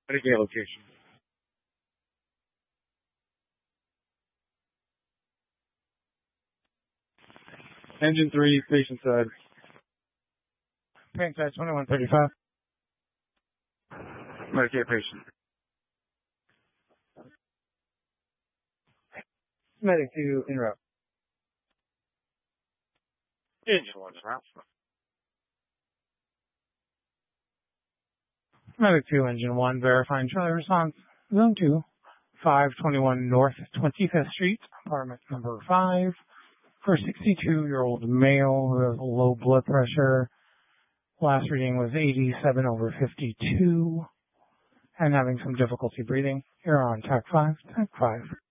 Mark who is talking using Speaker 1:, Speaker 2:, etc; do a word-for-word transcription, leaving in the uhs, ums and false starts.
Speaker 1: Medicaid location. Engine three, patient side.
Speaker 2: Patient side twenty-one thirty-five.
Speaker 1: Medicaid patient.
Speaker 2: Medic two en route.
Speaker 1: Engine one en route.
Speaker 2: Medic two, engine one, verifying trailer response. Zone two, five twenty-one North twenty-fifth Street, apartment number five, for a sixty-two-year-old male who has low blood pressure. Last reading was eighty-seven over fifty-two, and having some difficulty breathing. You're on T A C five, T A C five.